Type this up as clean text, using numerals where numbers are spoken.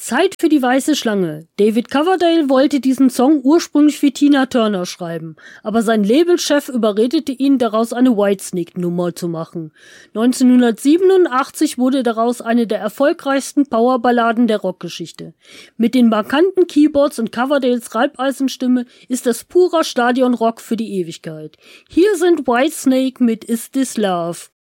Zeit für die weiße Schlange. David Coverdale wollte diesen Song ursprünglich für Tina Turner schreiben, aber sein Labelchef überredete ihn, daraus eine Whitesnake-Nummer zu machen. 1987 wurde daraus eine der erfolgreichsten Powerballaden der Rockgeschichte. Mit den markanten Keyboards und Coverdales Reibeisenstimme ist das purer Stadionrock für die Ewigkeit. Hier sind Whitesnake mit Is This Love?